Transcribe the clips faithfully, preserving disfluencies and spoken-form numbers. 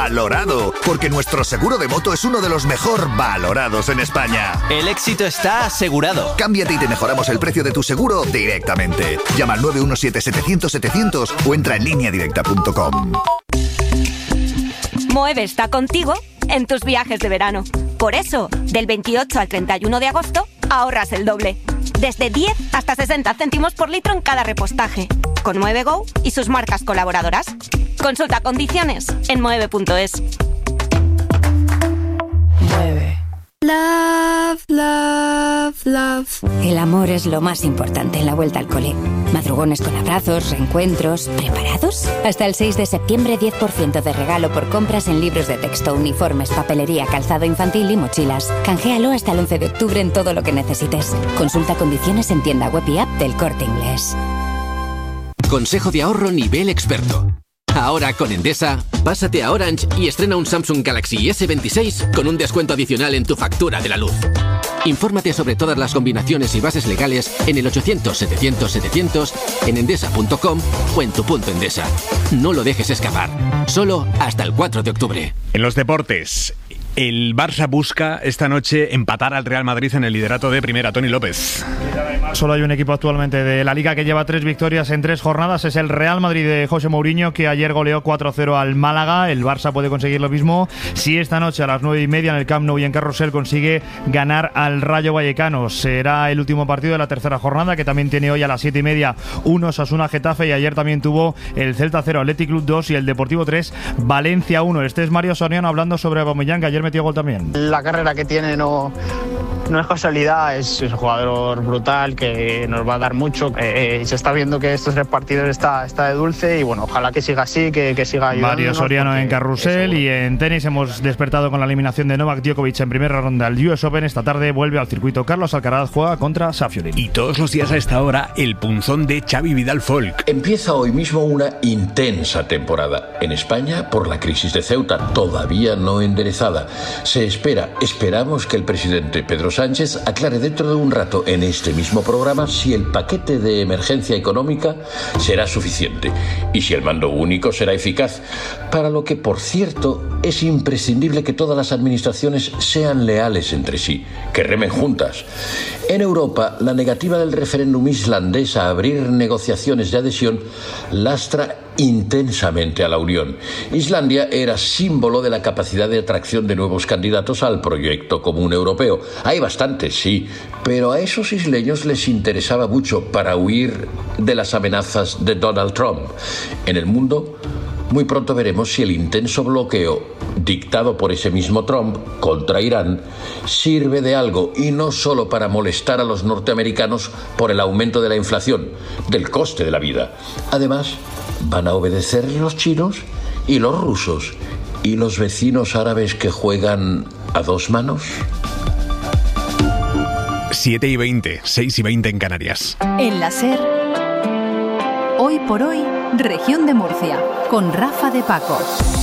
valorado, porque nuestro seguro de moto es uno de los mejor valorados en España. El éxito está asegurado. Cámbiate y te mejoramos el precio de tu seguro directamente. Llama al nueve uno siete setecientos setecientos o entra en línea directa punto com. Moeve está contigo en tus viajes de verano. Por eso, del veintiocho al treinta y uno de agosto, ahorras el doble. Desde diez hasta sesenta céntimos por litro en cada repostaje. Con Moeve Go y sus marcas colaboradoras. Consulta condiciones en moeve punto es. Mueve. Love, love, love. El amor es lo más importante en la vuelta al cole. Madrugones con abrazos, reencuentros. ¿Preparados? Hasta el seis de septiembre, diez por ciento de regalo por compras en libros de texto, uniformes, papelería, calzado infantil y mochilas. Canjealo hasta el once de octubre en todo lo que necesites. Consulta condiciones en tienda web y app del Corte Inglés. Consejo de ahorro nivel experto. Ahora con Endesa, pásate a Orange y estrena un Samsung Galaxy ese veintiséis con un descuento adicional en tu factura de la luz. Infórmate sobre todas las combinaciones y bases legales en el ochocientos setecientos setecientos, en endesa punto com o en tu punto Endesa. No lo dejes escapar. Solo hasta el cuatro de octubre. En los deportes, el Barça busca esta noche empatar al Real Madrid en el liderato de primera. Tony López. Solo hay un equipo actualmente de la Liga que lleva tres victorias en tres jornadas. Es el Real Madrid de José Mourinho, que ayer goleó cuatro cero al Málaga. El Barça puede conseguir lo mismo si esta noche a las nueve y media en el Camp Nou y en Carrusel consigue ganar al Rayo Vallecano. Será el último partido de la tercera jornada, que también tiene hoy a las siete y media un Osasuna Getafe, y ayer también tuvo el Celta cero Athletic Club dos y el Deportivo tres Valencia uno. Este es Mario Soriano hablando sobre Aubameyang, que ayer metió gol también. La carrera que tiene no... No es casualidad, es un jugador brutal que nos va a dar mucho. Eh, se está viendo que estos tres partidos está, está de dulce y bueno, ojalá que siga así, que, que siga ayudándonos. Mario Soriano en Carrusel. Y en tenis hemos despertado con la eliminación de Novak Djokovic en primera ronda al U S Open. Esta tarde vuelve al circuito Carlos Alcaraz, juega contra Safiullin. Y todos los días a esta hora, el punzón de Xavi Vidal Folk. Empieza hoy mismo una intensa temporada. En España, por la crisis de Ceuta, todavía no enderezada. Se espera, esperamos que el presidente Pedro Sánchez Sánchez aclare dentro de un rato en este mismo programa si el paquete de emergencia económica será suficiente y si el mando único será eficaz, para lo que, por cierto, es imprescindible que todas las administraciones sean leales entre sí, que remen juntas. En Europa, la negativa del referéndum islandés a abrir negociaciones de adhesión lastra intensamente a la Unión. Islandia era símbolo de la capacidad de atracción de nuevos candidatos al proyecto común europeo. Hay bastantes, sí, pero a esos isleños les interesaba mucho para huir de las amenazas de Donald Trump. En el mundo, muy pronto veremos si el intenso bloqueo dictado por ese mismo Trump contra Irán sirve de algo, y no solo para molestar a los norteamericanos por el aumento de la inflación, del coste de la vida. Además, van a obedecer los chinos y los rusos y los vecinos árabes que juegan a dos manos. siete y veinte, seis y veinte en Canarias. En la SER, hoy por hoy, Región de Murcia, con Rafa de Paco.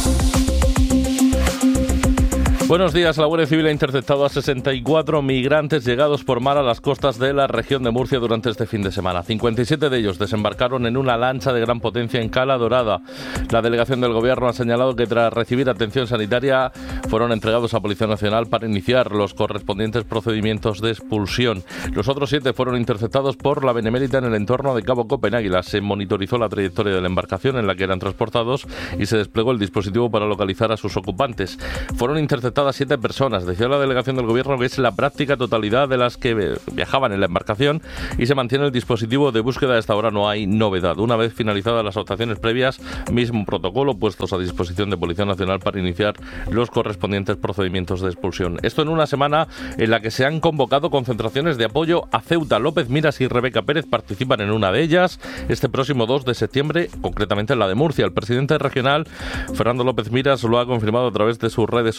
Buenos días. La Guardia Civil ha interceptado a sesenta y cuatro migrantes llegados por mar a las costas de la región de Murcia durante este fin de semana. cincuenta y siete de ellos desembarcaron en una lancha de gran potencia en Cala Dorada. La delegación del Gobierno ha señalado que tras recibir atención sanitaria fueron entregados a Policía Nacional para iniciar los correspondientes procedimientos de expulsión. Los otros siete fueron interceptados por la Benemérita en el entorno de Cabo Copenhague. Se monitorizó la trayectoria de la embarcación en la que eran transportados y se desplegó el dispositivo para localizar a sus ocupantes. Fueron interceptados a siete personas. Decía la delegación del Gobierno que es la práctica totalidad de las que viajaban en la embarcación y se mantiene el dispositivo de búsqueda. A esta hora no hay novedad. Una vez finalizadas las actuaciones previas, mismo protocolo puestos a disposición de Policía Nacional para iniciar los correspondientes procedimientos de expulsión. Esto en una semana en la que se han convocado concentraciones de apoyo a Ceuta. López Miras y Rebeca Pérez participan en una de ellas este próximo dos de septiembre, concretamente en la de Murcia. El presidente regional, Fernando López Miras, lo ha confirmado a través de sus redes sociales. Ha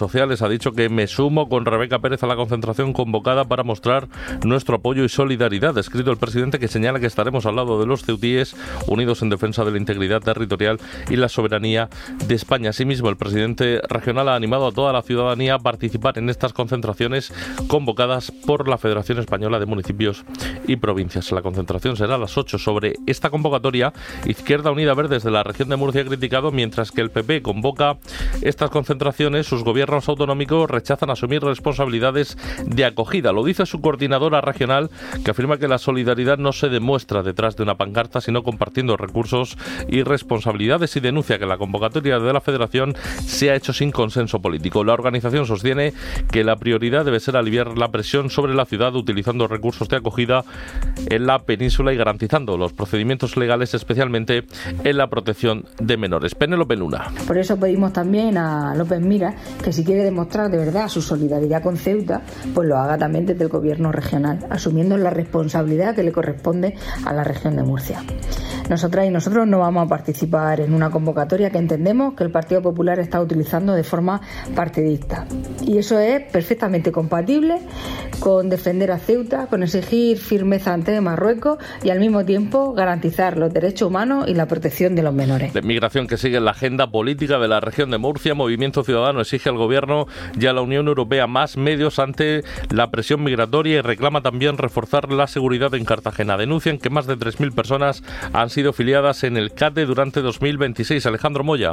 Ha dicho que me sumo con Rebeca Pérez a la concentración convocada para mostrar nuestro apoyo y solidaridad. Ha escrito el presidente, que señala que estaremos al lado de los ceutíes, unidos en defensa de la integridad territorial y la soberanía de España. Asimismo, el presidente regional ha animado a toda la ciudadanía a participar en estas concentraciones convocadas por la Federación Española de Municipios y Provincias. La concentración será a las ocho. Sobre esta convocatoria, Izquierda Unida Verdes de la región de Murcia ha criticado, mientras que el P P convoca estas concentraciones, sus gobiernos autonómicos rechazan asumir responsabilidades de acogida. Lo dice su coordinadora regional, que afirma que la solidaridad no se demuestra detrás de una pancarta, sino compartiendo recursos y responsabilidades, y denuncia que la convocatoria de la Federación se ha hecho sin consenso político. La organización sostiene que la prioridad debe ser aliviar la presión sobre la ciudad utilizando recursos de acogida en la península y garantizando los procedimientos legales, especialmente en la protección de menores. Penélope Luna. Por eso pedimos también a López Miras que, si quiere demostrar de verdad su solidaridad con Ceuta, pues lo haga también desde el gobierno regional, asumiendo la responsabilidad que le corresponde a la región de Murcia. Nosotras y nosotros no vamos a participar en una convocatoria que entendemos que el Partido Popular está utilizando de forma partidista. Y eso es perfectamente compatible con defender a Ceuta, con exigir firmeza ante Marruecos y al mismo tiempo garantizar los derechos humanos y la protección de los menores. La inmigración que sigue en la agenda política de la región de Murcia. Movimiento Ciudadano exige al Gobierno y a la Unión Europea más medios ante la presión migratoria y reclama también reforzar la seguridad en Cartagena. Denuncian que más de tres mil personas han sido filiadas en el CATE durante dos mil veintiséis. Alejandro Moya.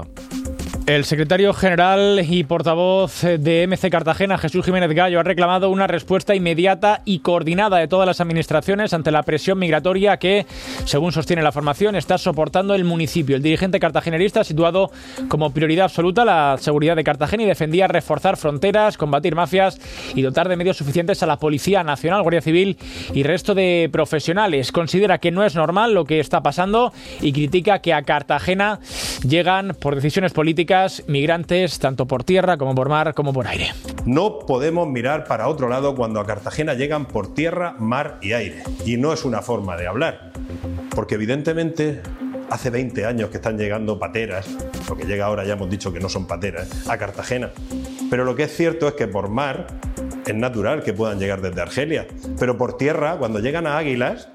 El secretario general y portavoz de M C Cartagena, Jesús Jiménez Gallo, ha reclamado una respuesta inmediata y coordinada de todas las administraciones ante la presión migratoria que, según sostiene la formación, está soportando el municipio. El dirigente cartagenerista ha situado como prioridad absoluta la seguridad de Cartagena y defendía reforzar fronteras, combatir mafias y dotar de medios suficientes a la Policía Nacional, Guardia Civil y resto de profesionales. Considera que no es normal lo que está pasando y critica que a Cartagena llegan, por decisiones políticas, migrantes tanto por tierra como por mar como por aire. No podemos mirar para otro lado cuando a Cartagena llegan por tierra, mar y aire. Y no es una forma de hablar, porque evidentemente hace veinte años que están llegando pateras, lo que llega ahora ya hemos dicho que no son pateras, a Cartagena. Pero lo que es cierto es que por mar es natural que puedan llegar desde Argelia, pero por tierra, cuando llegan a Águilas,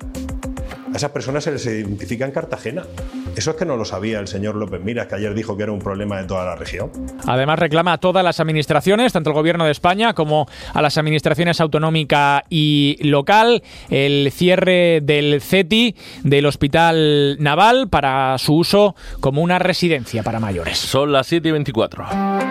a esas personas se les identifica en Cartagena. Eso es que no lo sabía el señor López Miras, que ayer dijo que era un problema de toda la región. Además, reclama a todas las administraciones, tanto el Gobierno de España como a las administraciones autonómica y local, el cierre del CETI, del Hospital Naval, para su uso como una residencia para mayores. Son las siete y veinticuatro.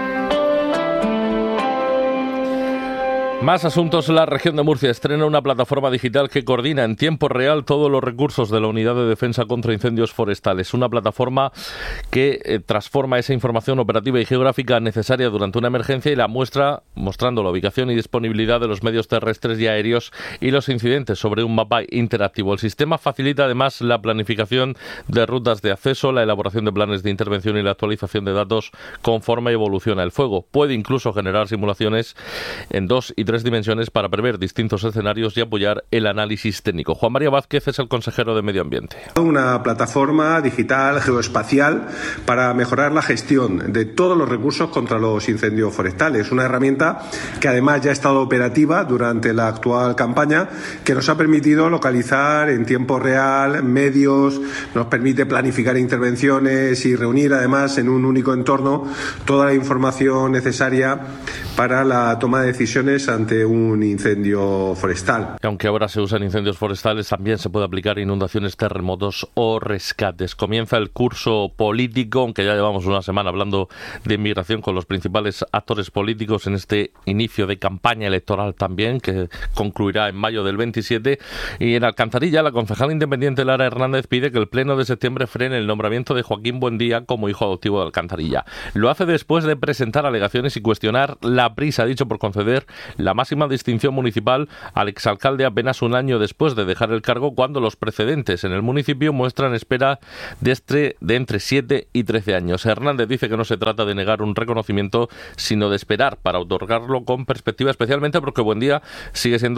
Más asuntos. La región de Murcia estrena una plataforma digital que coordina en tiempo real todos los recursos de la Unidad de Defensa contra Incendios Forestales. Una plataforma que eh, transforma esa información operativa y geográfica necesaria durante una emergencia y la muestra mostrando la ubicación y disponibilidad de los medios terrestres y aéreos y los incidentes sobre un mapa interactivo. El sistema facilita además la planificación de rutas de acceso, la elaboración de planes de intervención y la actualización de datos conforme evoluciona el fuego. Puede incluso generar simulaciones en dos y tres dimensiones para prever distintos escenarios y apoyar el análisis técnico. Juan María Vázquez es el consejero de Medio Ambiente. Una plataforma digital geoespacial para mejorar la gestión de todos los recursos contra los incendios forestales. Una herramienta que además ya ha estado operativa durante la actual campaña, que nos ha permitido localizar en tiempo real medios, nos permite planificar intervenciones y reunir además en un único entorno toda la información necesaria para la toma de decisiones ante un incendio forestal. Aunque ahora se usan incendios forestales, también se puede aplicar inundaciones, terremotos o rescates. Comienza el curso político, aunque ya llevamos una semana hablando de inmigración con los principales actores políticos en este inicio de campaña electoral también, que concluirá en mayo del veintisiete. Y en Alcantarilla, la concejala independiente Lara Hernández pide que el pleno de septiembre frene el nombramiento de Joaquín Buendía como hijo adoptivo de Alcantarilla. Lo hace después de presentar alegaciones y cuestionar la prisa, dicho, por conceder la máxima distinción municipal al exalcalde apenas un año después de dejar el cargo, cuando los precedentes en el municipio muestran espera de, este, de entre siete y trece años. Hernández dice que no se trata de negar un reconocimiento, sino de esperar para otorgarlo con perspectiva, especialmente porque Buendía sigue siendo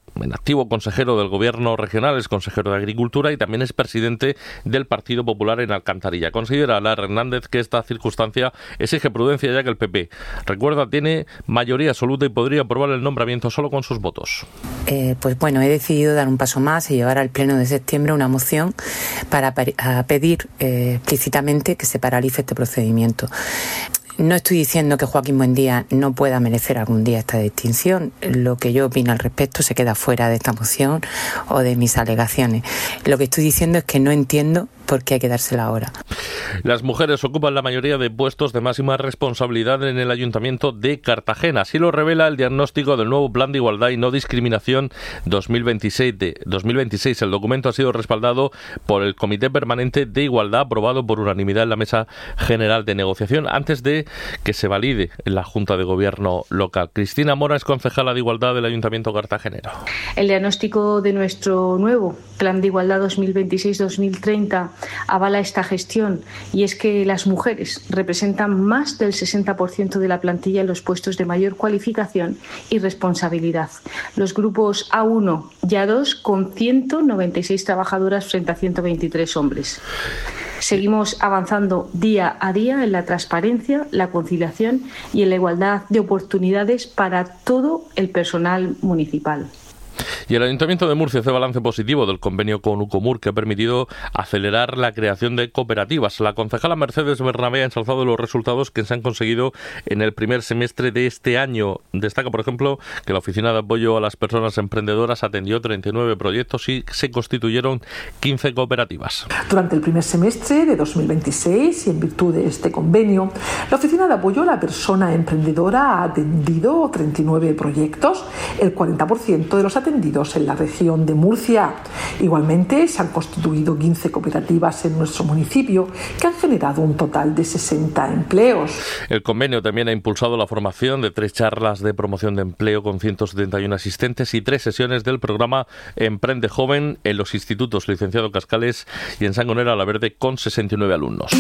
en activo consejero del Gobierno regional, es consejero de Agricultura y también es presidente del Partido Popular en Alcantarilla. Considera Lara Hernández que esta circunstancia exige prudencia, ya que el P P, recuerda, tiene mayoría absoluta y podría aprobar el nombramiento solo con sus votos. Eh, pues bueno, he decidido dar un paso más y llevar al Pleno de septiembre una moción para pedir eh, explícitamente que se paralice este procedimiento. No estoy diciendo que Joaquín Buendía no pueda merecer algún día esta distinción. Lo que yo opino al respecto se queda fuera de esta moción o de mis alegaciones. Lo que estoy diciendo es que no entiendo por qué hay que dársela ahora. Las mujeres ocupan la mayoría de puestos de máxima responsabilidad en el Ayuntamiento de Cartagena. Así lo revela el diagnóstico del nuevo Plan de Igualdad y No Discriminación dos mil veintiséis. De dos mil veintiséis. El documento ha sido respaldado por el Comité Permanente de Igualdad, aprobado por unanimidad en la Mesa General de Negociación, antes de que se valide en la Junta de Gobierno local. Cristina Mora es concejala de Igualdad del Ayuntamiento cartagenero. El diagnóstico de nuestro nuevo Plan de Igualdad dos mil veintiséis dos mil treinta avala esta gestión, y es que las mujeres representan más del sesenta por ciento de la plantilla en los puestos de mayor cualificación y responsabilidad. Los grupos A uno y A dos con ciento noventa y seis trabajadoras frente a ciento veintitrés hombres. Seguimos avanzando día a día en la transparencia, la conciliación y en la igualdad de oportunidades para todo el personal municipal. Y el Ayuntamiento de Murcia hace balance positivo del convenio con Ucomur, que ha permitido acelerar la creación de cooperativas. La concejala Mercedes Bernabé ha ensalzado los resultados que se han conseguido en el primer semestre de este año. Destaca, por ejemplo, que la Oficina de Apoyo a las Personas Emprendedoras atendió treinta y nueve proyectos y se constituyeron quince cooperativas. Durante el primer semestre de dos mil veintiséis, y en virtud de este convenio, la Oficina de Apoyo a la Persona Emprendedora ha atendido treinta y nueve proyectos, el cuarenta por ciento de los atendidos en la región de Murcia. Igualmente, se han constituido quince cooperativas en nuestro municipio que han generado un total de sesenta empleos. El convenio también ha impulsado la formación de tres charlas de promoción de empleo con ciento setenta y uno asistentes y tres sesiones del programa Emprende Joven en los institutos Licenciado Cascales y en Sangonera la Verde con sesenta y nueve alumnos.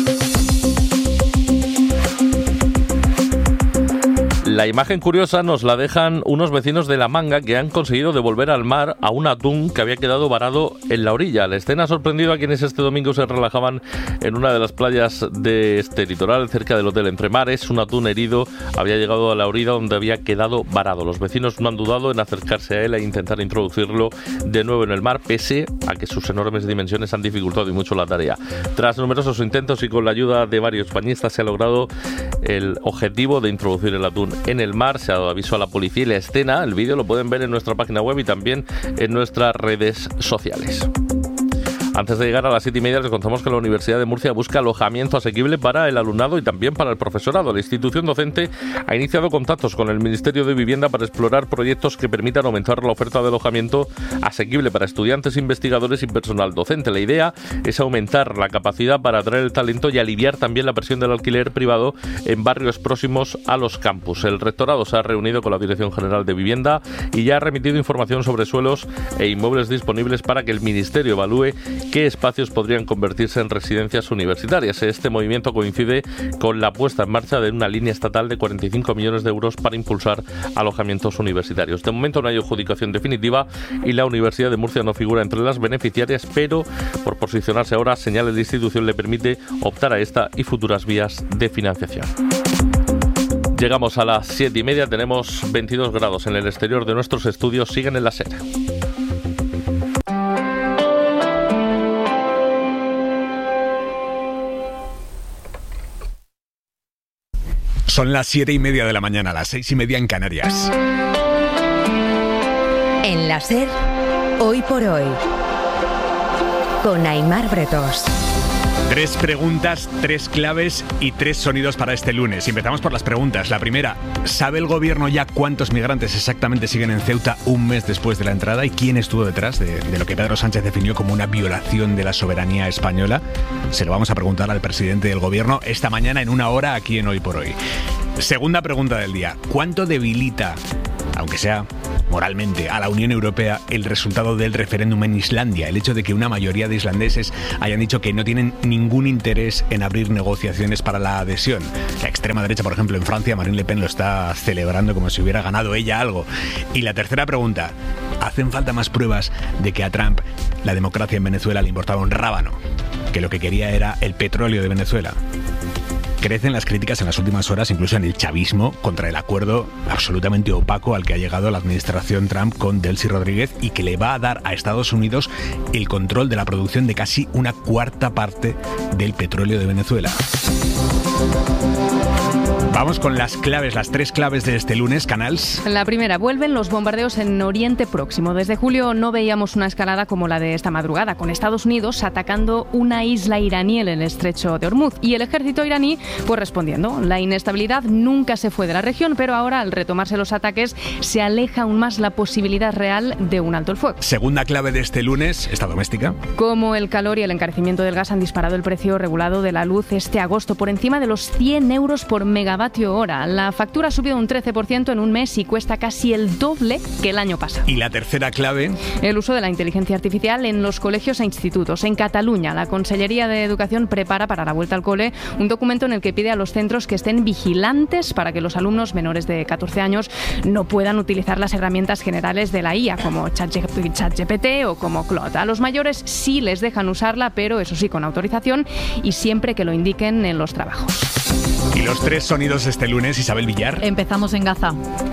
La imagen curiosa nos la dejan unos vecinos de La Manga que han conseguido devolver al mar a un atún que había quedado varado en la orilla. La escena ha sorprendido a quienes este domingo se relajaban en una de las playas de este litoral, cerca del Hotel Entre Mares. Un atún herido había llegado a la orilla donde había quedado varado. Los vecinos no han dudado en acercarse a él e intentar introducirlo de nuevo en el mar, pese a que sus enormes dimensiones han dificultado y mucho la tarea. Tras numerosos intentos y con la ayuda de varios bañistas se ha logrado el objetivo de introducir el atún en el mar. Se ha dado aviso a la policía y la escena, el vídeo lo pueden ver en nuestra página web y también en nuestras redes sociales. Antes de llegar a las siete y media les contamos que la Universidad de Murcia busca alojamiento asequible para el alumnado y también para el profesorado. La institución docente ha iniciado contactos con el Ministerio de Vivienda para explorar proyectos que permitan aumentar la oferta de alojamiento asequible para estudiantes, investigadores y personal docente. La idea es aumentar la capacidad para atraer el talento y aliviar también la presión del alquiler privado en barrios próximos a los campus. El rectorado se ha reunido con la Dirección General de Vivienda y ya ha remitido información sobre suelos e inmuebles disponibles para que el Ministerio evalúe qué espacios podrían convertirse en residencias universitarias. Este movimiento coincide con la puesta en marcha de una línea estatal de cuarenta y cinco millones de euros para impulsar alojamientos universitarios. De momento no hay adjudicación definitiva y la Universidad de Murcia no figura entre las beneficiarias, pero por posicionarse ahora, señala la institución, le permite optar a esta y futuras vías de financiación. Llegamos a las siete y media, tenemos veintidós grados en el exterior de nuestros estudios, siguen en la SER. Son las siete y media de la mañana, las seis y media en Canarias. En la SER, hoy por hoy, con Aimar Bretos. Tres preguntas, tres claves y tres sonidos para este lunes. Y empezamos por las preguntas. La primera, ¿sabe el gobierno ya cuántos migrantes exactamente siguen en Ceuta un mes después de la entrada? ¿Y quién estuvo detrás de, de lo que Pedro Sánchez definió como una violación de la soberanía española? Se lo vamos a preguntar al presidente del gobierno esta mañana en una hora aquí en Hoy por Hoy. Segunda pregunta del día, ¿cuánto debilita, aunque sea moralmente, a la Unión Europea el resultado del referéndum en Islandia, el hecho de que una mayoría de islandeses hayan dicho que no tienen ningún interés en abrir negociaciones para la adhesión. La extrema derecha, por ejemplo, en Francia, Marine Le Pen lo está celebrando como si hubiera ganado ella algo. Y la tercera pregunta, ¿hacen falta más pruebas de que a Trump la democracia en Venezuela le importaba un rábano? Que lo que quería era el petróleo de Venezuela. Crecen las críticas en las últimas horas, incluso en el chavismo, contra el acuerdo absolutamente opaco al que ha llegado la administración Trump con Delcy Rodríguez y que le va a dar a Estados Unidos el control de la producción de casi una cuarta parte del petróleo de Venezuela. Vamos con las claves, las tres claves de este lunes, Canals. La primera, vuelven los bombardeos en Oriente Próximo. Desde julio no veíamos una escalada como la de esta madrugada, con Estados Unidos atacando una isla iraní en el estrecho de Hormuz y el ejército iraní pues respondiendo. La inestabilidad nunca se fue de la región, pero ahora al retomarse los ataques se aleja aún más la posibilidad real de un alto el fuego. Segunda clave de este lunes, esta doméstica. Como el calor y el encarecimiento del gas han disparado el precio regulado de la luz este agosto por encima de los cien euros por megavatio hora. La factura ha subido un trece por ciento en un mes y cuesta casi el doble que el año pasado. Y la tercera clave. El uso de la inteligencia artificial en los colegios e institutos. En Cataluña, la Consellería de Educación prepara para la vuelta al cole un documento en el que pide a los centros que estén vigilantes para que los alumnos menores de catorce años no puedan utilizar las herramientas generales de la I A, como ChatGPT o como Claude. A los mayores sí les dejan usarla, pero eso sí con autorización y siempre que lo indiquen en los trabajos. Y los tres sonidos este lunes, Isabel Villar. Empezamos en Gaza.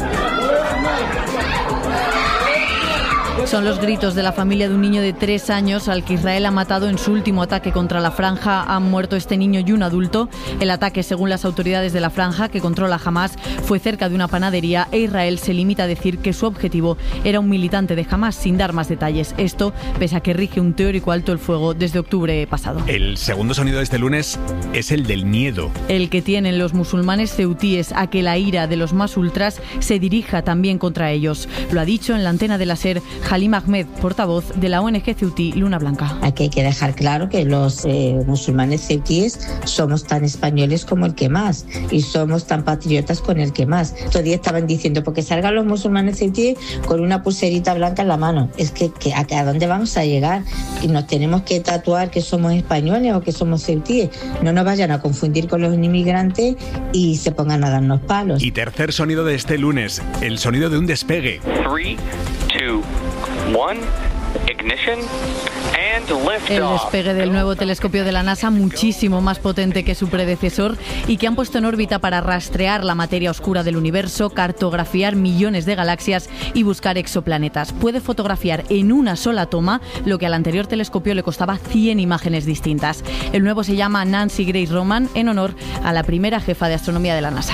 Son los gritos de la familia de un niño de tres años al que Israel ha matado en su último ataque contra la franja. Han muerto este niño y un adulto. El ataque, según las autoridades de la franja que controla Hamás, fue cerca de una panadería e Israel se limita a decir que su objetivo era un militante de Hamás, sin dar más detalles. Esto pese a que rige un teórico alto el fuego desde octubre pasado. El segundo sonido de este lunes es el del miedo. El que tienen los musulmanes ceutíes a que la ira de los más ultras se dirija también contra ellos. Lo ha dicho en la antena de la SER Halim Ahmed, portavoz de la O N G ceutí Luna Blanca. Aquí hay que dejar claro que los eh, musulmanes ceutíes somos tan españoles como el que más y somos tan patriotas con el que más. Todavía estaban diciendo, porque salgan los musulmanes ceutíes con una pulserita blanca en la mano. Es que, que ¿a, ¿a dónde vamos a llegar? Y nos tenemos que tatuar que somos españoles o que somos ceutíes. No nos vayan a confundir con los inmigrantes y se pongan a darnos palos. Y tercer sonido de este lunes, el sonido de un despegue. three, two, one, ignition and lift El off. despegue del nuevo telescopio de la NASA, muchísimo más potente que su predecesor y que han puesto en órbita para rastrear la materia oscura del universo, cartografiar millones de galaxias y buscar exoplanetas. Puede fotografiar en una sola toma lo que al anterior telescopio le costaba cien imágenes distintas. El nuevo se llama Nancy Grace Roman en honor a la primera jefa de astronomía de la NASA.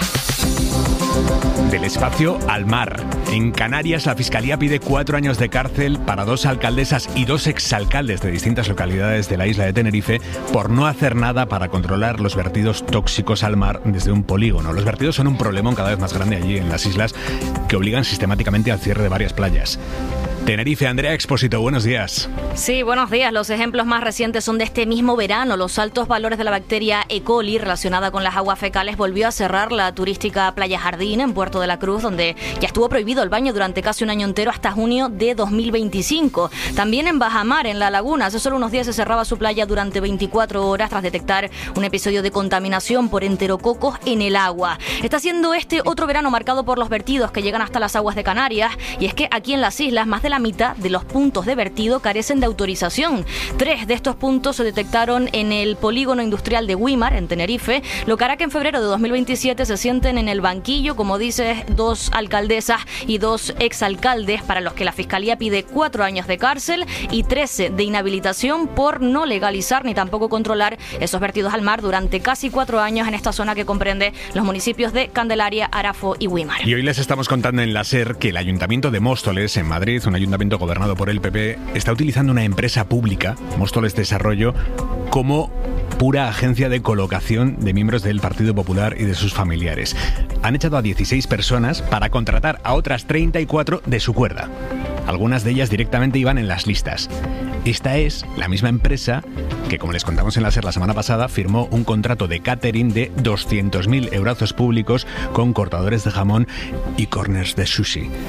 Del espacio al mar. En Canarias, la Fiscalía pide cuatro años de cárcel para dos alcaldesas y dos exalcaldes de distintas localidades de la isla de Tenerife por no hacer nada para controlar los vertidos tóxicos al mar desde un polígono. Los vertidos son un problemón cada vez más grande allí en las islas que obligan sistemáticamente al cierre de varias playas. Tenerife, Andrea Expósito, buenos días. Sí, buenos días. Los ejemplos más recientes son de este mismo verano. Los altos valores de la bacteria E. coli relacionada con las aguas fecales volvió a cerrar la turística Playa Jardín en Puerto de la Cruz, donde ya estuvo prohibido el baño durante casi un año entero hasta junio de dos mil veinticinco. También en Bajamar, en La Laguna, hace solo unos días se cerraba su playa durante veinticuatro horas tras detectar un episodio de contaminación por enterococos en el agua. Está siendo este otro verano marcado por los vertidos que llegan hasta las aguas de Canarias, y es que aquí en las islas más de la mitad de los puntos de vertido carecen de autorización. Tres de estos puntos se detectaron en el polígono industrial de Güímar, en Tenerife, lo que hará que en febrero de dos mil veintisiete se sienten en el banquillo, como dices, dos alcaldesas y dos exalcaldes para los que la Fiscalía pide cuatro años de cárcel y trece de inhabilitación por no legalizar ni tampoco controlar esos vertidos al mar durante casi cuatro años en esta zona que comprende los municipios de Candelaria, Arafo y Güímar. Y hoy les estamos contando en la SER que el Ayuntamiento de Móstoles, en Madrid, un ayuntamiento gobernado por el P P, está utilizando una empresa pública, Móstoles Desarrollo, como pura agencia de colocación de miembros del Partido Popular y de sus familiares. Han echado a dieciséis personas para contratar a otras treinta y cuatro de su cuerda. Algunas de ellas directamente iban en las listas. Esta es la misma empresa que, como les contamos en la SER la semana pasada, firmó un contrato de catering de doscientos mil euros públicos con cortadores de jamón y corners de sushi.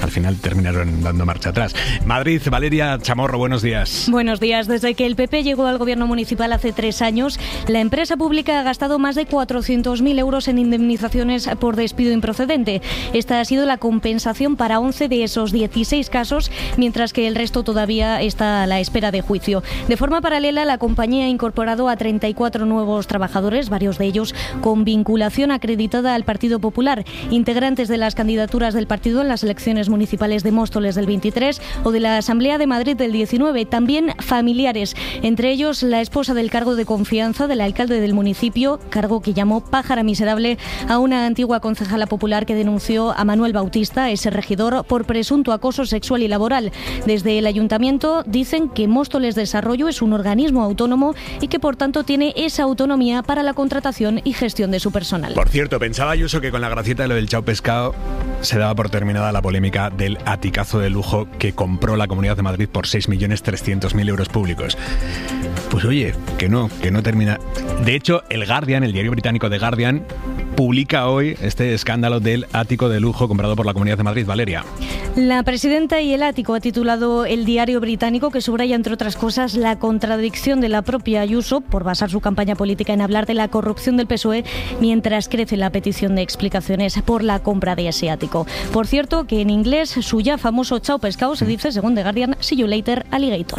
al final terminaron dando marcha atrás. Madrid, Valeria Chamorro, buenos días. Buenos días. Desde que el P P llegó al gobierno municipal hace tres años, la empresa pública ha gastado más de cuatrocientos mil euros en indemnizaciones por despido improcedente. Esta ha sido la compensación para once de esos dieciséis casos, mientras que el resto todavía está a la espera de juicio. De forma paralela, la compañía ha incorporado a treinta y cuatro nuevos trabajadores, varios de ellos con vinculación acreditada al Partido Popular, integrantes de las candidaturas del partido en las elecciones municipales de Móstoles del veintitrés o de la Asamblea de Madrid del diecinueve, también familiares, entre ellos la esposa del cargo de confianza del alcalde del municipio, cargo que llamó pájara miserable a una antigua concejala popular que denunció a Manuel Bautista, ese regidor, por presunto acoso sexual y laboral. Desde el ayuntamiento dicen que Móstoles Desarrollo es un organismo autónomo y que por tanto tiene esa autonomía para la contratación y gestión de su personal. Por cierto, pensaba Ayuso que con la gracieta de lo del Chao Pescado se daba por terminada la polémica del aticazo de lujo que compró la Comunidad de Madrid por seis millones trescientos mil euros públicos. Pues oye, que no, que no termina. De hecho, el Guardian, el diario británico The Guardian, publica hoy este escándalo del ático de lujo comprado por la Comunidad de Madrid. Valeria. La presidenta y el ático ha titulado el diario británico, que subraya, entre otras cosas, la contradicción de la propia Ayuso por basar su campaña política en hablar de la corrupción del P S O E, mientras crece la petición de explicaciones por la compra de ese ático. Por cierto, que en inglés su ya famoso chao pescado se dice, según The Guardian, see you later, alligator.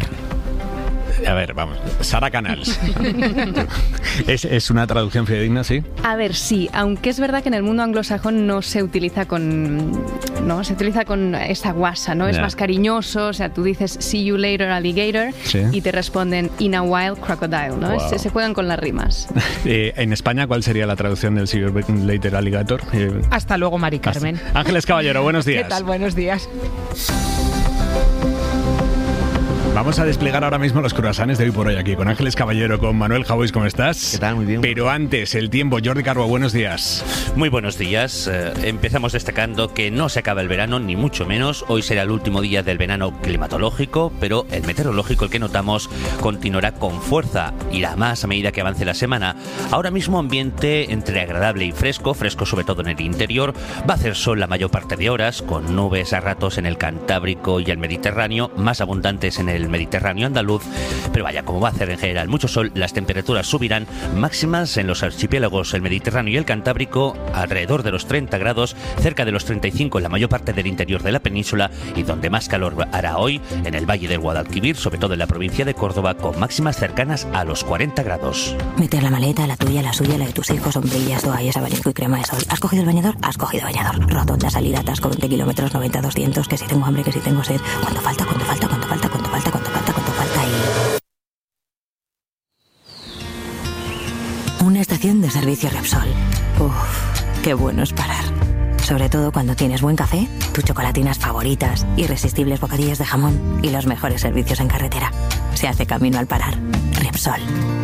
A ver, vamos. Sara Canals. ¿Es, ¿Es una traducción fidedigna, sí? A ver, sí. Aunque es verdad que en el mundo anglosajón no se utiliza con... No, se utiliza con esa guasa, ¿no? Yeah. Es más cariñoso. O sea, tú dices see you later, alligator, ¿sí? Y te responden in a while, crocodile, ¿no? Wow. Se, se juegan con las rimas. Eh, en España, ¿cuál sería la traducción del see you later, alligator? Eh, Hasta luego, Mari Carmen. Hasta. Ángeles Caballero, buenos días. ¿Qué tal? Buenos días. Vamos a desplegar ahora mismo los croissants de hoy por hoy aquí con Ángeles Caballero, con Manuel Javois. ¿Cómo estás? ¿Qué tal? Muy bien. Pero antes, el tiempo. Jordi Carbo, buenos días. Muy buenos días. Eh, empezamos destacando que no se acaba el verano, ni mucho menos. Hoy será el último día del verano climatológico, pero el meteorológico, el que notamos, continuará con fuerza. Irá más a medida que avance la semana. Ahora mismo ambiente entre agradable y fresco, fresco sobre todo en el interior. Va a hacer sol la mayor parte de horas, con nubes a ratos en el Cantábrico y el Mediterráneo, más abundantes en el Mediterráneo andaluz, pero vaya, como va a hacer en general mucho sol, las temperaturas subirán, máximas en los archipiélagos, el Mediterráneo y el Cantábrico, alrededor de los treinta grados, cerca de los treinta y cinco en la mayor parte del interior de la península, y donde más calor hará hoy, en el Valle del Guadalquivir, sobre todo en la provincia de Córdoba, con máximas cercanas a los cuarenta grados. Meter la maleta, la tuya, la suya, la de tus hijos, sombrillas, toallas, abanico y crema de sol. ¿Has cogido el bañador? Has cogido bañador. Rotonda, salida, atasco, veinte kilómetros, noventa, doscientos, que si tengo hambre, que si tengo sed. ¿Cuánto falta? ¿Cuánto falta? ¿Cuánto falta? ¿Cuánto falta? ¿Cuánto falta? ¿Cuánto falta? Y... Una estación de servicio Repsol. Uff, qué bueno es parar. Sobre todo cuando tienes buen café, tus chocolatinas favoritas, irresistibles bocadillos de jamón y los mejores servicios en carretera. Se hace camino al parar. Repsol.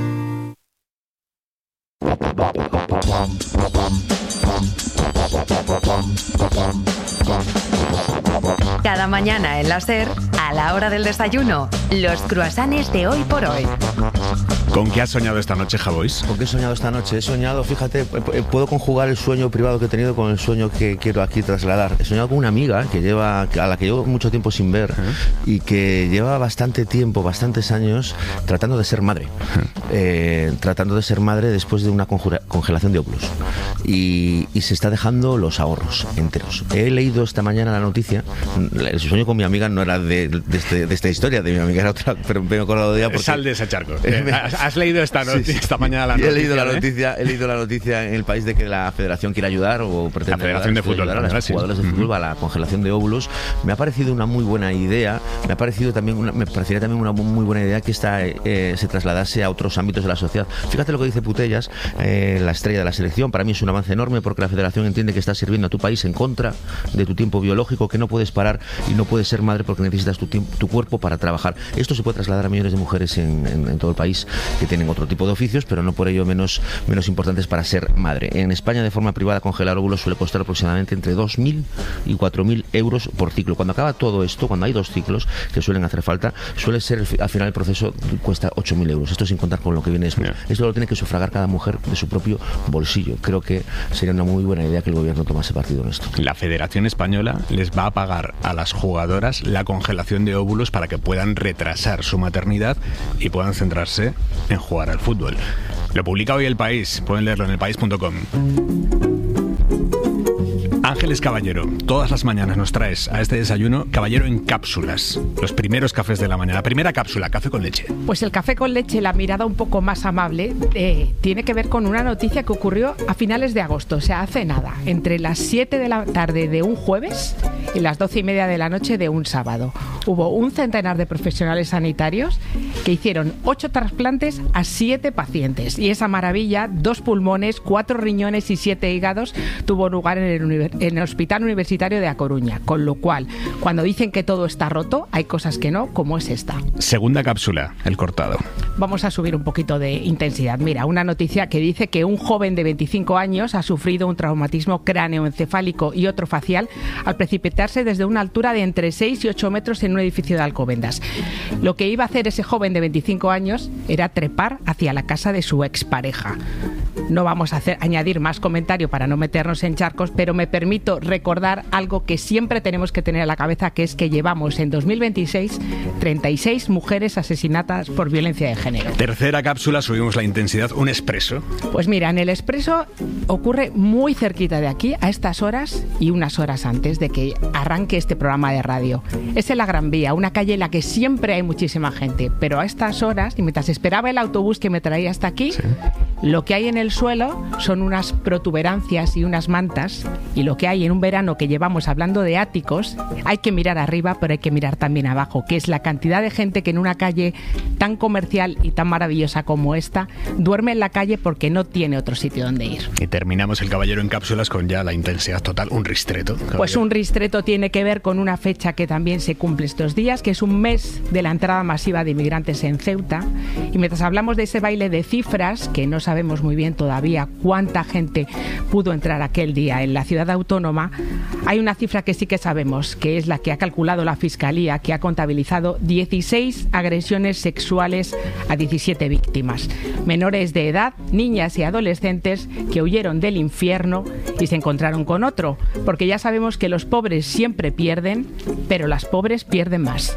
Cada mañana en la SER, a la hora del desayuno, los croissants de hoy por hoy. ¿Con qué has soñado esta noche, Javois? ¿Con qué he soñado esta noche? He soñado, fíjate, puedo conjugar el sueño privado que he tenido con el sueño que quiero aquí trasladar. He soñado con una amiga que lleva, a la que llevo mucho tiempo sin ver uh-huh. y que lleva bastante tiempo, bastantes años, tratando de ser madre. Uh-huh. Eh, tratando de ser madre después de una conjura, congelación de óvulos. Y, y se está dejando los ahorros enteros. He leído esta mañana la noticia. El sueño con mi amiga no era de, de, este, de esta historia, de mi amiga era otra, pero me he acordado de ella porque... Sal de ese charco. ¿Has leído esta, noticia, sí, sí. esta mañana la noticia? He leído la noticia, he leído la noticia en el país de que la federación quiere ayudar o pretende la Federación ayudar, de Fútbol, ayudar a los jugadores de fútbol uh-huh. a la congelación de óvulos. Me ha parecido una muy buena idea. Me ha parecido también una, me parecería también una muy buena idea que esta eh, se trasladase a otros ámbitos de la sociedad. Fíjate lo que dice Putellas, eh, la estrella de la selección. Para mí es un avance enorme porque la federación entiende que estás sirviendo a tu país en contra de tu tiempo biológico, que no puedes parar y no puedes ser madre porque necesitas tu, tu cuerpo para trabajar. Esto se puede trasladar a millones de mujeres en, en, en todo el país que tienen otro tipo de oficios, pero no por ello menos, menos importantes para ser madre. En España, de forma privada, congelar óvulos suele costar aproximadamente entre dos mil y cuatro mil euros por ciclo. Cuando acaba todo esto, cuando hay dos ciclos que suelen hacer falta, suele ser al final el proceso cuesta ocho mil euros. Esto sin contar con lo que viene después. Yeah. Esto lo tiene que sufragar cada mujer de su propio bolsillo. Creo que sería una muy buena idea que el gobierno tomase partido en esto. La Federación Española les va a pagar a las jugadoras la congelación de óvulos para que puedan retrasar su maternidad y puedan centrarse en jugar al fútbol. Lo publica hoy El País, pueden leerlo en el país punto com. Ángeles Caballero, todas las mañanas nos traes a este desayuno Caballero en cápsulas, los primeros cafés de la mañana. La primera cápsula, café con leche. Pues el café con leche, la mirada un poco más amable, eh, tiene que ver con una noticia que ocurrió a finales de agosto, o sea, hace nada, entre las siete de la tarde de un jueves y las doce y media de la noche de un sábado. Hubo un centenar de profesionales sanitarios que hicieron ocho trasplantes a siete pacientes. Y esa maravilla, dos pulmones, cuatro riñones y siete hígados, tuvo lugar en el, univer- en el Hospital Universitario de A Coruña. Con lo cual, cuando dicen que todo está roto, hay cosas que no, como es esta. Segunda cápsula, el cortado. Vamos a subir un poquito de intensidad. Mira, una noticia que dice que un joven de veinticinco años ha sufrido un traumatismo cráneoencefálico y otro facial al precipitarse desde una altura de entre seis y ocho metros en un edificio de Alcobendas. Lo que iba a hacer ese joven de veinticinco años era trepar hacia la casa de su expareja. No vamos a hacer, añadir más comentario para no meternos en charcos, pero me permito recordar algo que siempre tenemos que tener a la cabeza, que es que llevamos en dos mil veintiséis treinta y seis mujeres asesinadas por violencia de género. Tercera cápsula, subimos la intensidad, un expreso. Pues mira, en el expreso ocurre muy cerquita de aquí, a estas horas y unas horas antes de que arranque este programa de radio. Es en la Gran Vía, una calle en la que siempre hay muchísima gente, pero a estas horas, y mientras esperaba el autobús que me traía hasta aquí, sí, lo que hay en el suelo son unas protuberancias y unas mantas, y lo que hay en un verano que llevamos hablando de áticos, hay que mirar arriba, pero hay que mirar también abajo, que es la cantidad de gente que en una calle tan comercial y tan maravillosa como esta duerme en la calle porque no tiene otro sitio donde ir. Y terminamos el Caballero en cápsulas con ya la intensidad total, un ristreto. Caballero. Pues un ristreto tiene que ver con una fecha que también se cumple estos días, que es un mes de la entrada masiva de inmigrantes en Ceuta, y mientras hablamos de ese baile de cifras, que no sabemos muy bien todavía cuánta gente pudo entrar aquel día en la ciudad autónoma, hay una cifra que sí que sabemos, que es la que ha calculado la Fiscalía, que ha contabilizado dieciséis agresiones sexuales a diecisiete víctimas, menores de edad, niñas y adolescentes que huyeron del infierno y se encontraron con otro, porque ya sabemos que los pobres siempre pierden, pero las pobres pierden más.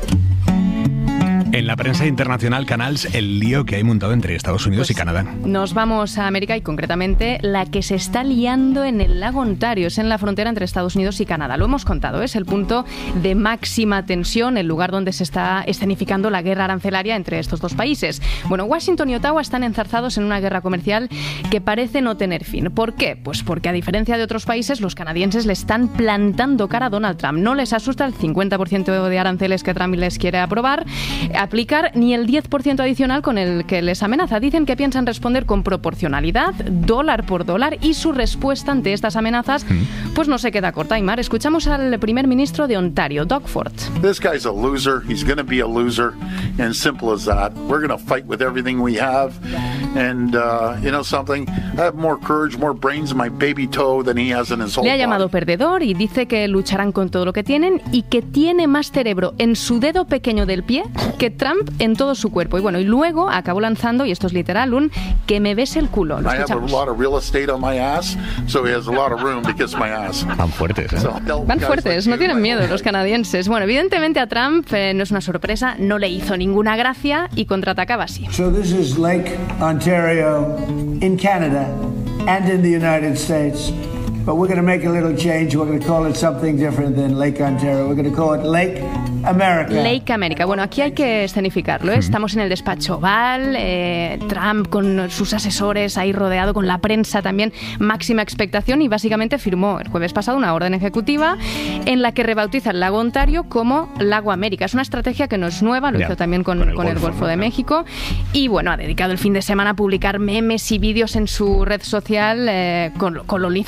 En la prensa internacional, Canals, el lío que hay montado entre Estados Unidos pues y Canadá. Nos vamos a América y concretamente la que se está liando en el lago Ontario, es en la frontera entre Estados Unidos y Canadá. Lo hemos contado, es el punto de máxima tensión, el lugar donde se está escenificando la guerra arancelaria entre estos dos países. Bueno, Washington y Ottawa están enzarzados en una guerra comercial que parece no tener fin. ¿Por qué? Pues porque a diferencia de otros países, los canadienses le están plantando cara a Donald Trump. No les asusta el cincuenta por ciento de aranceles que Trump les quiere aprobar, aplicar ni el diez por ciento adicional con el que les amenaza. Dicen que piensan responder con proporcionalidad, dólar por dólar, y su respuesta ante estas amenazas pues no se queda corta. Aymar, escuchamos al primer ministro de Ontario, Doug Ford. This guy's a loser. He's going to be a loser, and simple as that. We're going to fight with everything we have, and uh, you know something, I have more courage, more brains in my baby toe than he has in his whole Le ha llamado body. perdedor y dice que lucharán con todo lo que tienen y que tiene más cerebro en su dedo pequeño del pie que Trump en todo su cuerpo. Y bueno, y luego acabó lanzando, y esto es literal, un que me bese el culo. Lo I have a lot of real estate on my ass, so he has a lot of room to kiss my ass. Van fuertes, ¿eh? So, Van fuertes, no tienen miedo los canadienses. Bueno, evidentemente a Trump eh, no es una sorpresa, no le hizo ninguna gracia y contraatacaba así. So this is Lake Ontario in Canada and in the United States. But we're going to make a little change. We're going to call it something different than Lake Ontario. We're going to call it Lake America. Lake America. Bueno, aquí hay que escenificarlo, ¿eh? Estamos en el despacho Oval, eh, Trump con sus asesores ahí rodeado, con la prensa también, máxima expectación, y básicamente firmó el jueves pasado una orden ejecutiva en la que rebautiza el lago Ontario como Lago América. Es una estrategia que no es nueva, lo Ya, hizo también con, con el con el Golfo, Golfo de ¿no? México, y bueno, ha dedicado el fin de semana a publicar memes y vídeos en su red social eh, col- colonizando el lago.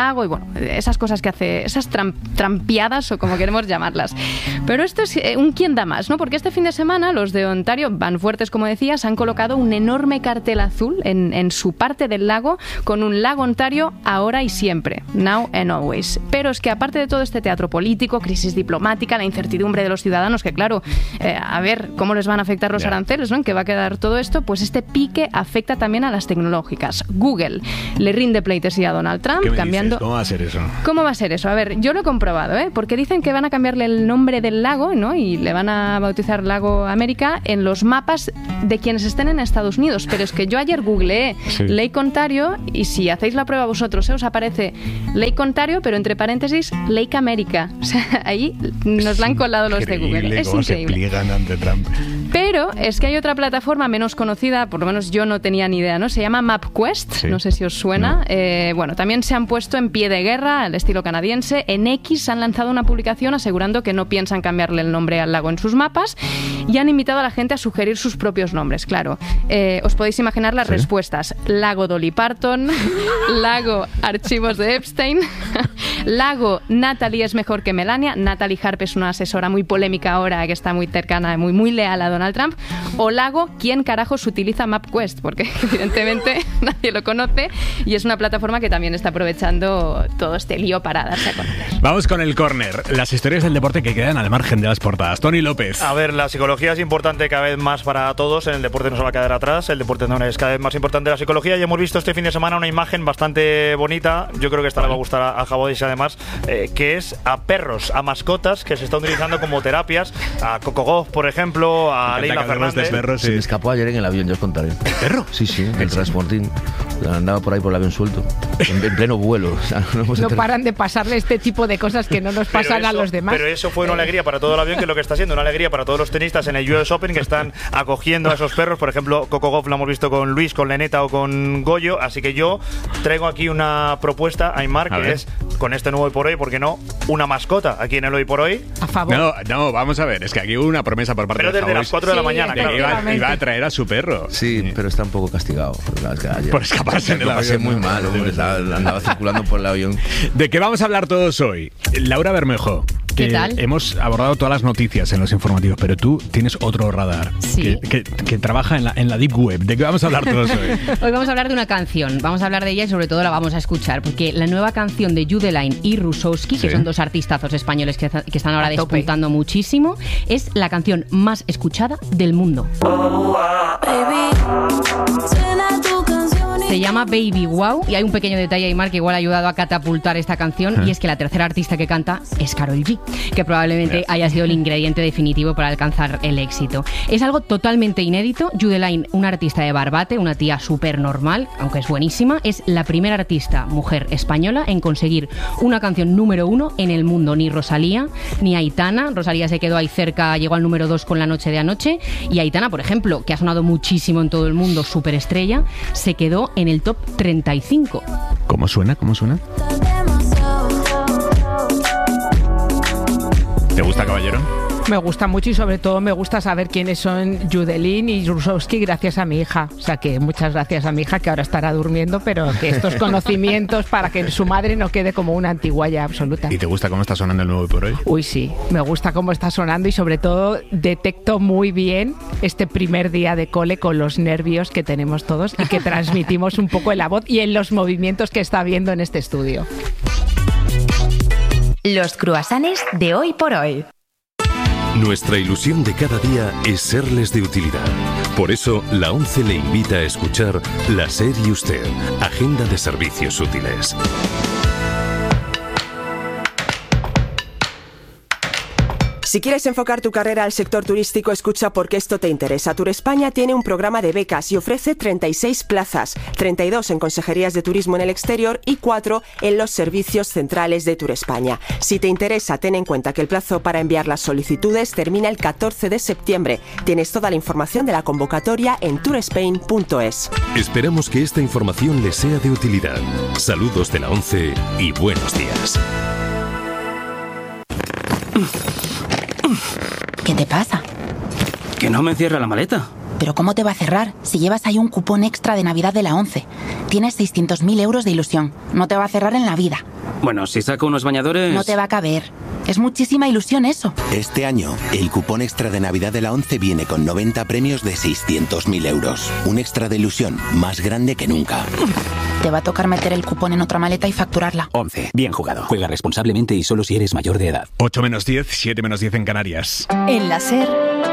lago y bueno, esas cosas que hace, esas tram, trampiadas o como queremos llamarlas. Pero esto es eh, un quién da más, ¿no? Porque este fin de semana los de Ontario, van fuertes como decías, han colocado un enorme cartel azul en, en su parte del lago con un lago Ontario ahora y siempre, now and always. Pero es que aparte de todo este teatro político, crisis diplomática, la incertidumbre de los ciudadanos, que claro, eh, a ver cómo les van a afectar los yeah. aranceles, ¿no? ¿En qué va a quedar todo esto? Pues este pique afecta también a las tecnológicas. Google le rinde pleitesía a Donald Trump, ¿Qué me cambiando... dices? ¿Cómo va a ser eso? ¿Cómo va a ser eso? A ver, yo lo he comprobado, ¿eh? Porque dicen que van a cambiarle el nombre del lago, ¿no? Y le van a bautizar Lago América en los mapas de quienes estén en Estados Unidos. Pero es que yo ayer googleé sí. Lake Ontario y si hacéis la prueba vosotros, ¿eh? Os aparece Lake Ontario, pero entre paréntesis Lake America. O sea, ahí nos la han colado los de Google. Es cómo increíble. Se pliegan ante Trump. Pero es que hay otra plataforma menos conocida, por lo menos yo no tenía ni idea, ¿no? Se llama MapQuest, sí. no sé si os suena. No. Eh, bueno, también se han puesto en pie de guerra al estilo canadiense. En X han lanzado una publicación asegurando que no piensan cambiarle el nombre al lago en sus mapas y han invitado a la gente a sugerir sus propios nombres, claro. Eh, os podéis imaginar las ¿Sí? respuestas. Lago Dolly Parton, Lago Archivos de Epstein, Lago Natalie es mejor que Melania. Natalie Harp es una asesora muy polémica ahora que está muy cercana, muy, muy leal a Donald Trump. O Lago, ¿quién carajos utiliza MapQuest? Porque evidentemente nadie lo conoce y es una plataforma que también está aprovechando todo este lío para darse a conocer. Vamos con el córner, las historias del deporte que quedan al margen de las portadas. Tony López. A ver, la psicología es importante cada vez más para todos, en el deporte no se va a quedar atrás, el deporte no es cada vez más importante la psicología y hemos visto este fin de semana una imagen bastante bonita, yo creo que esta le va a gustar a, a Jabodis además, eh, que es a perros, a mascotas que se están utilizando como terapias, a Coco Gauff, por ejemplo, a Leila Fernández. Perro, sí. Se me escapó ayer en el avión, yo os contaré. ¿Perro? Sí, sí, el transportín. Andaba por ahí por el avión suelto, en, en pleno vuelo. O sea, no, no paran de pasarle este tipo de cosas que no nos pasan eso, a los demás. Pero eso fue una alegría para todo el avión, que es lo que está siendo una alegría para todos los tenistas en el U S Open, que están acogiendo a esos perros. Por ejemplo, Coco Gauff lo hemos visto con Luis, con Leneta o con Goyo. Así que yo traigo aquí una propuesta, Aymar, que es, con este nuevo Hoy por Hoy, ¿por qué no? Una mascota aquí en el Hoy por Hoy. A favor. No, no, vamos a ver, es que aquí hubo una promesa por parte pero de desde las cuatro de la mañana, sí, claro. Iba, iba a traer a su perro. Sí, sí, pero está un poco castigado. Ayer, por escaparse en el avión. Muy mal, hombre, andaba circulando por el avión. ¿De qué vamos a hablar todos hoy? Laura Bermejo. ¿Qué tal? Hemos abordado todas las noticias en los informativos, pero tú tienes otro radar sí. que, que, que trabaja en la, en la Deep Web. ¿De qué vamos a hablar todos hoy? Hoy vamos a hablar de una canción, vamos a hablar de ella y sobre todo la vamos a escuchar, porque la nueva canción de Judeline y Rusowski, sí. que son dos artistazos españoles que, que están ahora despuntando muchísimo, es la canción más escuchada del mundo. Oh, baby. Se llama Baby Wow y hay un pequeño detalle, Aymar, que igual ha ayudado a catapultar esta canción ¿Eh? y es que la tercera artista que canta es Karol G, que probablemente yeah. haya sido el ingrediente definitivo para alcanzar el éxito. Es algo totalmente inédito. Judeline, una artista de Barbate, una tía súper normal, aunque es buenísima, es la primera artista mujer española en conseguir una canción número uno en el mundo. Ni Rosalía, ni Aitana. Rosalía se quedó ahí cerca, llegó al número dos con La Noche de Anoche, y Aitana, por ejemplo, que ha sonado muchísimo en todo el mundo, superestrella, se quedó en el top treinta y cinco. ¿Cómo suena? ¿Cómo suena? ¿Te gusta, caballero? Me gusta mucho y sobre todo me gusta saber quiénes son Judeline y Rusowski gracias a mi hija. O sea que muchas gracias a mi hija, que ahora estará durmiendo, pero que estos conocimientos para que su madre no quede como una antiguaya absoluta. ¿Y te gusta cómo está sonando el nuevo Hoy por Hoy? Uy, sí, me gusta cómo está sonando y sobre todo detecto muy bien este primer día de cole con los nervios que tenemos todos y que transmitimos un poco en la voz y en los movimientos que está viendo en este estudio. Los cruasanes de Hoy por Hoy. Nuestra ilusión de cada día es serles de utilidad. Por eso, la ONCE le invita a escuchar La SER y Usted, Agenda de Servicios Útiles. Si quieres enfocar tu carrera al sector turístico, escucha porque esto te interesa. Turespaña tiene un programa de becas y ofrece treinta y seis plazas, treinta y dos en consejerías de turismo en el exterior y cuatro en los servicios centrales de Turespaña. Si te interesa, ten en cuenta que el plazo para enviar las solicitudes termina el catorce de septiembre. Tienes toda la información de la convocatoria en tourspain punto es. Esperamos que esta información les sea de utilidad. Saludos de la ONCE y buenos días. ¿Qué te pasa? Que no me cierra la maleta. ¿Pero cómo te va a cerrar si llevas ahí un cupón extra de Navidad de la ONCE? Tienes seiscientos mil euros de ilusión. No te va a cerrar en la vida. Bueno, si saco unos bañadores... No te va a caber. Es muchísima ilusión eso. Este año, el cupón extra de Navidad de la ONCE viene con noventa premios de seiscientos mil euros. Un extra de ilusión más grande que nunca. Te va a tocar meter el cupón en otra maleta y facturarla. ONCE. Bien jugado. Juega responsablemente y solo si eres mayor de edad. ocho menos diez, siete menos diez en Canarias. En la SER,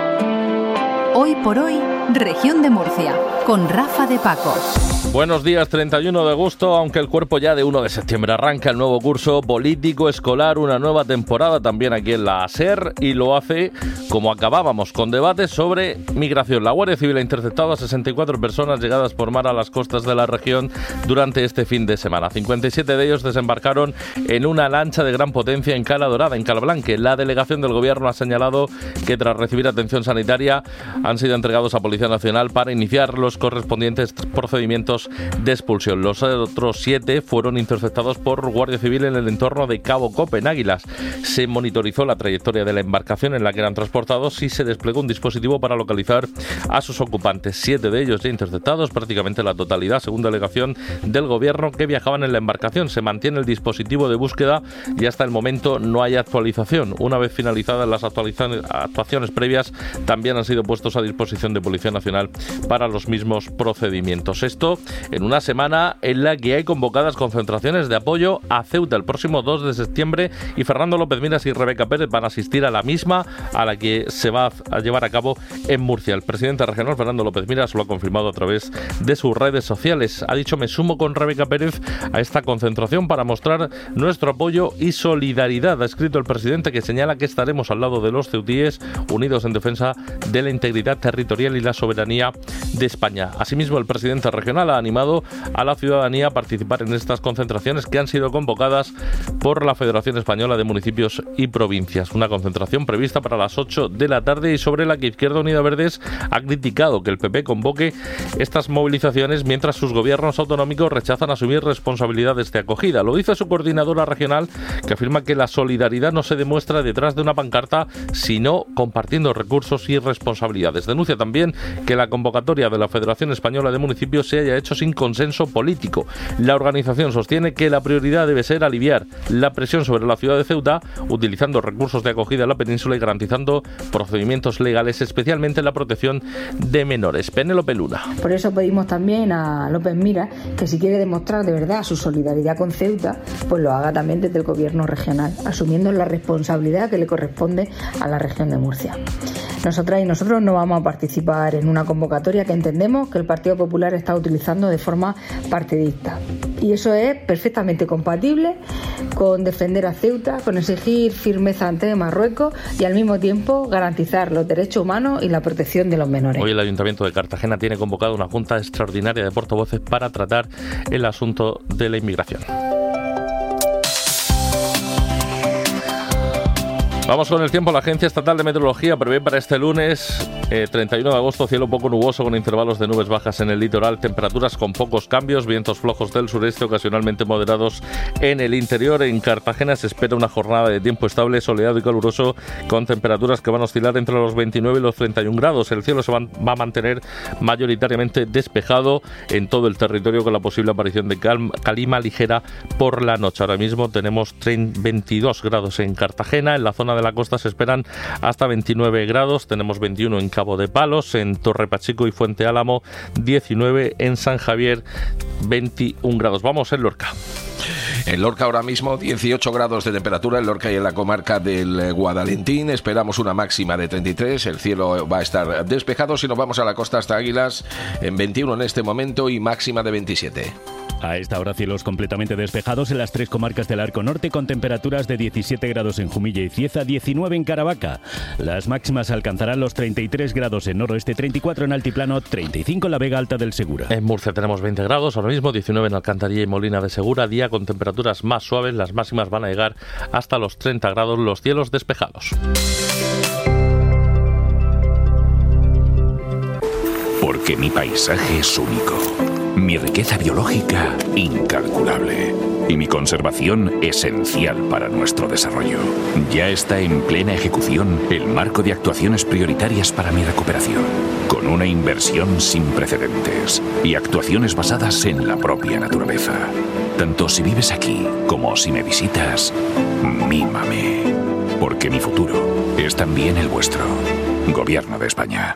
hoy por hoy, Región de Murcia, con Rafa de Paco. Buenos días, treinta y uno de agosto, aunque el cuerpo ya de uno de septiembre arranca el nuevo curso político escolar, una nueva temporada también aquí en la SER, y lo hace como acabábamos, con debates sobre migración. La Guardia Civil ha interceptado a sesenta y cuatro personas llegadas por mar a las costas de la región durante este fin de semana. cincuenta y siete de ellos desembarcaron en una lancha de gran potencia en Cala Dorada, en Calablanque. La delegación del Gobierno ha señalado que tras recibir atención sanitaria han sido entregados a Policía Nacional para iniciar los correspondientes procedimientos de expulsión. Los otros siete fueron interceptados por Guardia Civil en el entorno de Cabo Cope, en Águilas. Se monitorizó la trayectoria de la embarcación en la que eran transportados y se desplegó un dispositivo para localizar a sus ocupantes. Siete de ellos ya interceptados, prácticamente la totalidad, según delegación del Gobierno, que viajaban en la embarcación. Se mantiene el dispositivo de búsqueda y hasta el momento no hay actualización. Una vez finalizadas las actuaciones previas, también han sido puestos a disposición de Policía Nacional para los mismos procedimientos. Esto en una semana en la que hay convocadas concentraciones de apoyo a Ceuta el próximo dos de septiembre, y Fernando López Miras y Rebeca Pérez van a asistir a la misma, a la que se va a llevar a cabo en Murcia. El presidente regional, Fernando López Miras, lo ha confirmado a través de sus redes sociales. Ha dicho: me sumo con Rebeca Pérez a esta concentración para mostrar nuestro apoyo y solidaridad. Ha escrito el presidente, que señala que estaremos al lado de los ceutíes, unidos en defensa de la integridad territorial y la soberanía de España. Asimismo, el presidente regional ha animado a la ciudadanía a participar en estas concentraciones que han sido convocadas por la Federación Española de Municipios y Provincias. Una concentración prevista para las ocho de la tarde y sobre la que Izquierda Unida Verdes ha criticado que el P P convoque estas movilizaciones mientras sus gobiernos autonómicos rechazan asumir responsabilidades de acogida. Lo dice su coordinadora regional, que afirma que la solidaridad no se demuestra detrás de una pancarta, sino compartiendo recursos y responsabilidades. Denuncia también que la convocatoria de la Federación Española de Municipios se haya hecho sin consenso político. La organización sostiene que la prioridad debe ser aliviar la presión sobre la ciudad de Ceuta, utilizando recursos de acogida en la península y garantizando procedimientos legales, especialmente la protección de menores. Penélope Luna. Por eso pedimos también a López Miras que, si quiere demostrar de verdad su solidaridad con Ceuta, pues lo haga también desde el gobierno regional, asumiendo la responsabilidad que le corresponde a la región de Murcia. Nosotras y nosotros no vamos a participar en una convocatoria que entendemos que el Partido Popular está utilizando de forma partidista. Y eso es perfectamente compatible con defender a Ceuta, con exigir firmeza ante Marruecos y al mismo tiempo garantizar los derechos humanos y la protección de los menores. Hoy el Ayuntamiento de Cartagena tiene convocado una junta extraordinaria de portavoces para tratar el asunto de la inmigración. Vamos con el tiempo. La Agencia Estatal de Meteorología prevé para este lunes eh, treinta y uno de agosto cielo poco nuboso con intervalos de nubes bajas en el litoral, temperaturas con pocos cambios, vientos flojos del sureste ocasionalmente moderados en el interior. En Cartagena se espera una jornada de tiempo estable, soleado y caluroso, con temperaturas que van a oscilar entre los veintinueve y los treinta y un grados. El cielo se va, va a mantener mayoritariamente despejado en todo el territorio, con la posible aparición de calma, calima ligera por la noche. Ahora mismo tenemos veintidós grados en Cartagena. En la zona de la costa se esperan hasta veintinueve grados. Tenemos veintiuno en Cabo de Palos, en Torre Pacheco y Fuente Álamo, diecinueve en San Javier, veintiún grados. Vamos en Lorca. En Lorca ahora mismo dieciocho grados de temperatura, en Lorca y en la comarca del Guadalentín. Esperamos una máxima de treinta y tres, el cielo va a estar despejado. Si nos vamos a la costa hasta Águilas, en veintiuno en este momento y máxima de veintisiete. A esta hora cielos completamente despejados en las tres comarcas del Arco Norte, con temperaturas de diecisiete grados en Jumilla y Cieza, diecinueve en Caravaca. Las máximas alcanzarán los treinta y tres grados en Noroeste, treinta y cuatro en Altiplano, treinta y cinco en la Vega Alta del Segura. En Murcia tenemos veinte grados ahora mismo, diecinueve en Alcantarilla y Molina de Segura, día con temperaturas más suaves. Las máximas van a llegar hasta los treinta grados, los cielos despejados. Porque mi paisaje es único, mi riqueza biológica incalculable y mi conservación esencial para nuestro desarrollo. Ya está en plena ejecución el marco de actuaciones prioritarias para mi recuperación, con una inversión sin precedentes y actuaciones basadas en la propia naturaleza. Tanto si vives aquí como si me visitas, mímame. Porque mi futuro es también el vuestro. Gobierno de España.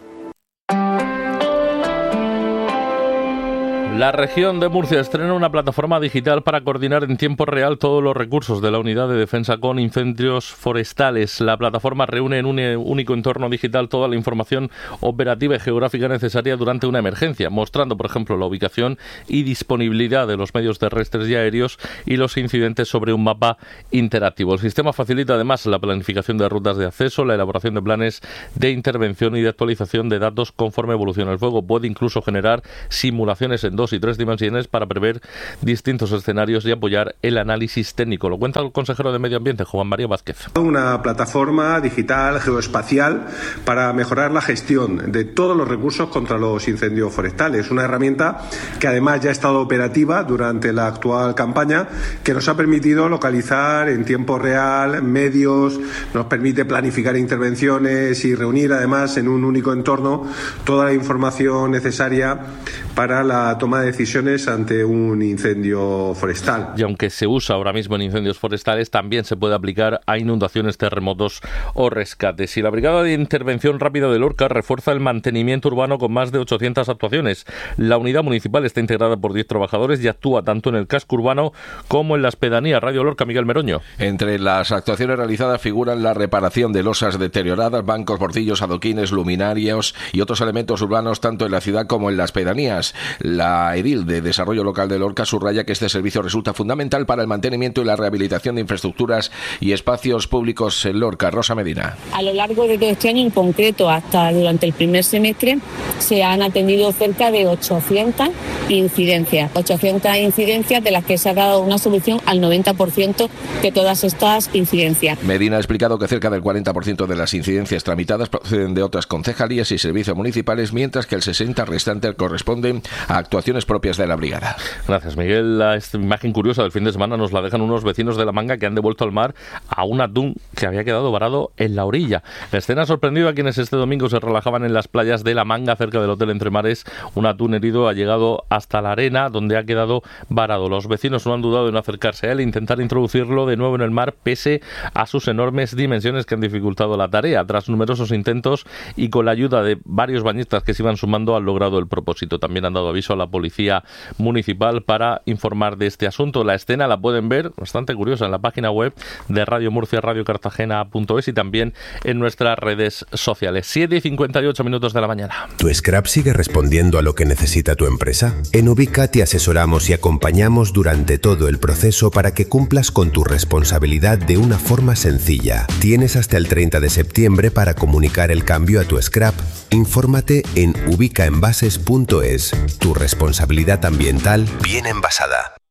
La región de Murcia estrena una plataforma digital para coordinar en tiempo real todos los recursos de la Unidad de Defensa con Incendios Forestales. La plataforma reúne en un único entorno digital toda la información operativa y geográfica necesaria durante una emergencia, mostrando, por ejemplo, la ubicación y disponibilidad de los medios terrestres y aéreos y los incidentes sobre un mapa interactivo. El sistema facilita además la planificación de rutas de acceso, la elaboración de planes de intervención y de actualización de datos conforme evoluciona el fuego. Puede incluso generar simulaciones en dos y tres dimensiones para prever distintos escenarios y apoyar el análisis técnico. Lo cuenta el consejero de Medio Ambiente, Juan María Vázquez. Una plataforma digital geoespacial para mejorar la gestión de todos los recursos contra los incendios forestales. Una herramienta que además ya ha estado operativa durante la actual campaña, que nos ha permitido localizar en tiempo real medios, nos permite planificar intervenciones y reunir además en un único entorno toda la información necesaria para la toma de decisiones ante un incendio forestal. Y aunque se usa ahora mismo en incendios forestales, también se puede aplicar a inundaciones, terremotos o rescates. Y la Brigada de Intervención Rápida de Lorca refuerza el mantenimiento urbano con más de ochocientas actuaciones. La unidad municipal está integrada por diez trabajadores y actúa tanto en el casco urbano como en las pedanías. Radio Lorca, Miguel Meroño. Entre las actuaciones realizadas figuran la reparación de losas deterioradas, bancos, bordillos, adoquines, luminarios y otros elementos urbanos tanto en la ciudad como en las pedanías. La edil de Desarrollo Local de Lorca subraya que este servicio resulta fundamental para el mantenimiento y la rehabilitación de infraestructuras y espacios públicos en Lorca. Rosa Medina. A lo largo de todo este año, en concreto hasta durante el primer semestre, se han atendido cerca de ochocientas incidencias. ochocientas incidencias de las que se ha dado una solución al noventa por ciento de todas estas incidencias. Medina ha explicado que cerca del cuarenta por ciento de las incidencias tramitadas proceden de otras concejalías y servicios municipales, mientras que el sesenta por ciento restante corresponden a actuaciones propias de la brigada. Gracias, Miguel. La imagen curiosa del fin de semana nos la dejan unos vecinos de La Manga que han devuelto al mar a un atún que había quedado varado en la orilla. La escena ha sorprendido a quienes este domingo se relajaban en las playas de La Manga, cerca del Hotel Entre Mares. Un atún herido ha llegado hasta la arena, donde ha quedado varado. Los vecinos no han dudado en acercarse a él e intentar introducirlo de nuevo en el mar, pese a sus enormes dimensiones que han dificultado la tarea. Tras numerosos intentos y con la ayuda de varios bañistas que se iban sumando, han logrado el propósito. También han dado aviso a la policía municipal para informar de este asunto. La escena la pueden ver, bastante curiosa, en la página web de Radio Murcia, radio cartagena punto es y también en nuestras redes sociales. siete y cincuenta y ocho minutos de la mañana. ¿Tu scrap sigue respondiendo a lo que necesita tu empresa? En Ubica te asesoramos y acompañamos durante todo el proceso para que cumplas con tu responsabilidad de una forma sencilla. Tienes hasta el treinta de septiembre para comunicar el cambio a tu scrap. Infórmate en ubicaenvases punto es. Tu responsabilidad ambiental bien envasada.